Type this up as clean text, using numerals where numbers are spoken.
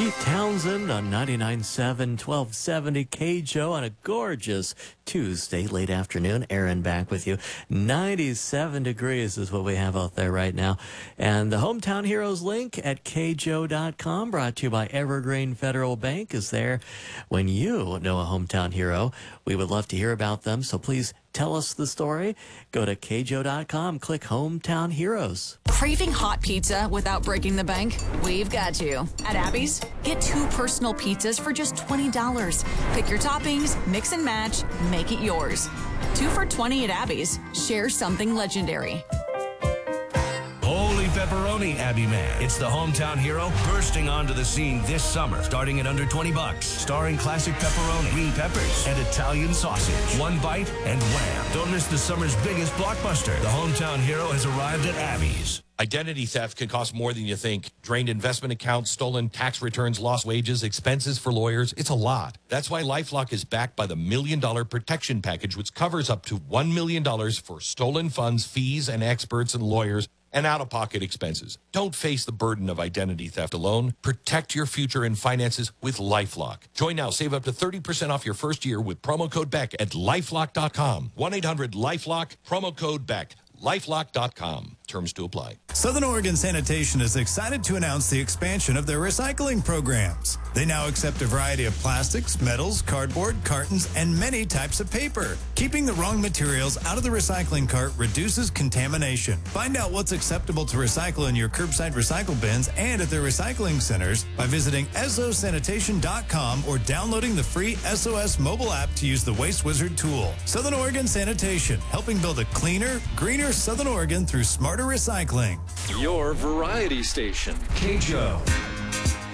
Pete Townsend on 99.7, 1270 KJO on a gorgeous Tuesday late afternoon. Aaron back with you. 97 degrees is what we have out there right now. And the Hometown Heroes link at kjo.com, brought to you by Evergreen Federal Bank, is there when you know a hometown hero. We would love to hear about them, so please tell us the story. Go to kjo.com, click Hometown Heroes. Craving hot pizza without breaking the bank? We've got you. At Abby's, get 2 personal pizzas for just $20. Pick your toppings, mix and match, make it yours. 2 for $20 at Abby's. Share something legendary. Holy pepperoni, Abby Man. It's the hometown hero bursting onto the scene this summer, starting at under $20. Starring classic pepperoni, green peppers, and Italian sausage. One bite and wham. Don't miss the summer's biggest blockbuster. The hometown hero has arrived at Abby's. Identity theft can cost more than you think. Drained investment accounts, stolen tax returns, lost wages, expenses for lawyers. It's a lot. That's why LifeLock is backed by the $1 Million Protection Package, which covers up to $1 million for stolen funds, fees, and experts and lawyers, and out-of-pocket expenses. Don't face the burden of identity theft alone. Protect your future and finances with LifeLock. Join now. Save up to 30% off your first year with promo code BECK at LifeLock.com. 1-800-LifeLock, promo code BECK. LifeLock.com. Terms to apply. Southern Oregon Sanitation is excited to announce the expansion of their recycling programs. They now accept a variety of plastics, metals, cardboard, cartons, and many types of paper. Keeping the wrong materials out of the recycling cart reduces contamination. Find out what's acceptable to recycle in your curbside recycle bins and at their recycling centers by visiting sosanitation.com or downloading the free SOS mobile app to use the Waste Wizard tool. Southern Oregon Sanitation, helping build a cleaner, greener Southern Oregon through smarter recycling. Your variety station, KJO.